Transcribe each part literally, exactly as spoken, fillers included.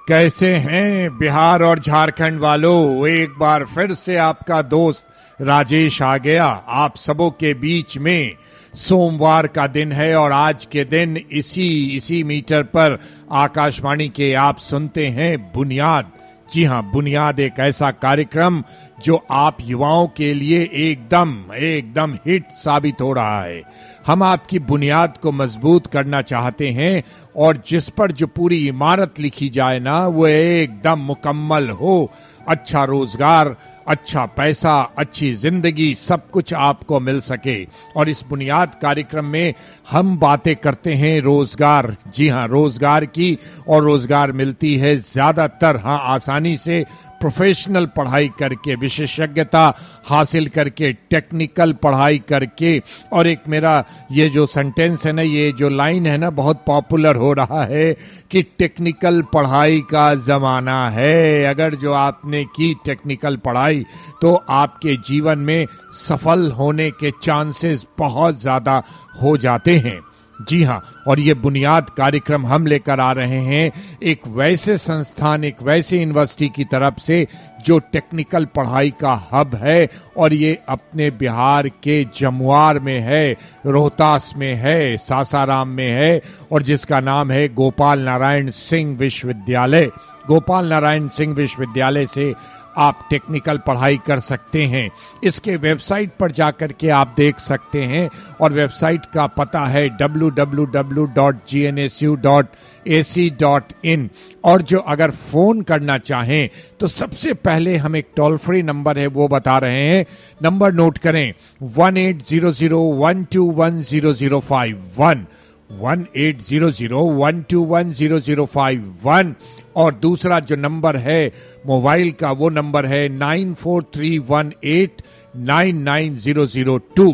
कैसे हैं बिहार और झारखंड वालों। एक बार फिर से आपका दोस्त राजेश आ गया आप सबों के बीच में। सोमवार का दिन है और आज के दिन इसी इसी मीटर पर आकाशवाणी के आप सुनते हैं बुनियाद। जी हाँ, बुनियाद एक ऐसा कार्यक्रम जो आप युवाओं के लिए एकदम एकदम हिट साबित हो रहा है। हम आपकी बुनियाद को मजबूत करना चाहते हैं और जिस पर जो पूरी इमारत लिखी जाए ना वो एकदम मुकम्मल हो। अच्छा रोजगार, अच्छा पैसा, अच्छी जिंदगी, सब कुछ आपको मिल सके। और इस बुनियाद कार्यक्रम में हम बातें करते हैं रोजगार, जी हाँ, रोजगार की। और रोजगार मिलती है ज्यादातर हाँ आसानी से प्रोफेशनल पढ़ाई करके, विशेषज्ञता हासिल करके, टेक्निकल पढ़ाई करके। और एक मेरा ये जो सेंटेंस है ना, ये जो लाइन है ना, बहुत पॉपुलर हो रहा है कि टेक्निकल पढ़ाई का जमाना है। अगर जो आपने की टेक्निकल पढ़ाई तो आपके जीवन में सफल होने के चांसेस बहुत ज्यादा हो जाते हैं। जी हाँ, और ये बुनियाद कार्यक्रम हम लेकर आ रहे हैं एक वैसे संस्थान, एक वैसे यूनिवर्सिटी की तरफ से जो टेक्निकल पढ़ाई का हब है। और ये अपने बिहार के जमुआर में है, रोहतास में है, सासाराम में है, और जिसका नाम है गोपाल नारायण सिंह विश्वविद्यालय। गोपाल नारायण सिंह विश्वविद्यालय से आप टेक्निकल पढ़ाई कर सकते हैं। इसके वेबसाइट पर जाकर के आप देख सकते हैं और वेबसाइट का पता है W W W dot G N S U dot A C dot in. और जो अगर फोन करना चाहें तो सबसे पहले हम एक टोल फ्री नंबर है वो बता रहे हैं। नंबर नोट करें, one eight zero zero one two one zero zero five one, one eight zero zero one two one zero zero five one. और दूसरा जो नंबर है मोबाइल का वो नंबर है nine four three one eight nine nine zero zero to.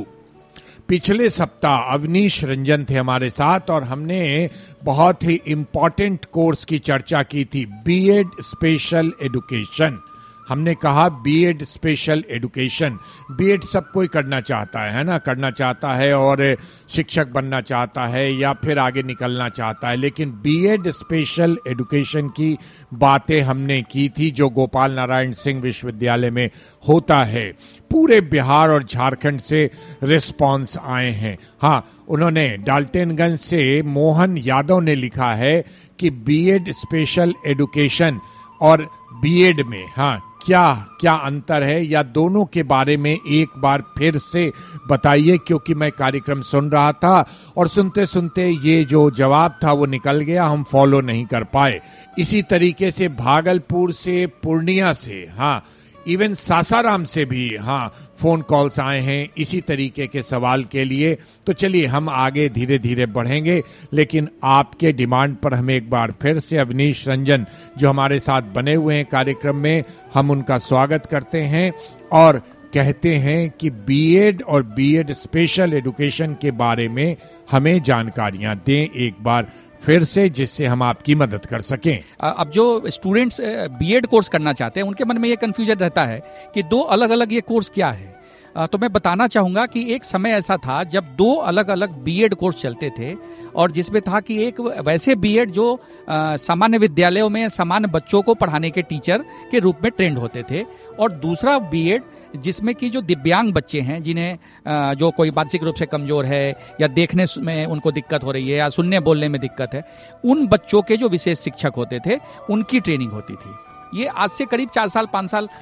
पिछले सप्ताह अवनीश रंजन थे हमारे साथ और हमने बहुत ही इंपॉर्टेंट कोर्स की चर्चा की थी, बीएड स्पेशल एजुकेशन। हमने कहा बीएड स्पेशल एजुकेशन, बीएड सब कोई करना चाहता है, है ना, करना चाहता है और शिक्षक बनना चाहता है या फिर आगे निकलना चाहता है। लेकिन बीएड स्पेशल एजुकेशन की बातें हमने की थी जो गोपाल नारायण सिंह विश्वविद्यालय में होता है। पूरे बिहार और झारखंड से रिस्पांस आए हैं। हाँ, उन्होंने डाल्टनगंज से मोहन यादव ने लिखा है कि बीएड स्पेशल एजुकेशन और बीएड में हाँ क्या क्या अंतर है, या दोनों के बारे में एक बार फिर से बताइए, क्योंकि मैं कार्यक्रम सुन रहा था और सुनते सुनते ये जो जवाब था वो निकल गया, हम फॉलो नहीं कर पाए। इसी तरीके से भागलपुर से, पूर्णिया से, हाँ इवन सासाराम से भी हाँ फोन कॉल्स आए हैं इसी तरीके के सवाल के लिए। तो चलिए हम आगे धीरे धीरे बढ़ेंगे, लेकिन आपके डिमांड पर हम एक बार फिर से अवनीश रंजन जो हमारे साथ बने हुए हैं कार्यक्रम में, हम उनका स्वागत करते हैं और कहते हैं कि बीएड और बीएड स्पेशल एजुकेशन के बारे में हमें जानकारियां दें एक बार फिर से, जिससे हम आपकी मदद कर सकें। अब जो स्टूडेंट्स बीएड कोर्स करना चाहते हैं उनके मन में ये कंफ्यूजन रहता है कि दो अलग अलग ये कोर्स क्या है। तो मैं बताना चाहूँगा कि एक समय ऐसा था जब दो अलग अलग बीएड कोर्स चलते थे और जिसमें था कि एक वैसे बीएड जो सामान्य विद्यालयों में सामान्य बच्चों को पढ़ाने के टीचर के रूप में ट्रेंड होते थे, और दूसरा बीएड जिसमें कि जो दिव्यांग बच्चे हैं, जिन्हें जो कोई मानसिक रूप से कमजोर है या देखने में उनको दिक्कत हो रही है या सुनने बोलने में दिक्कत है, उन बच्चों के जो विशेष शिक्षक होते थे उनकी ट्रेनिंग होती थी। ये आज से करीब चार साल पाँच साल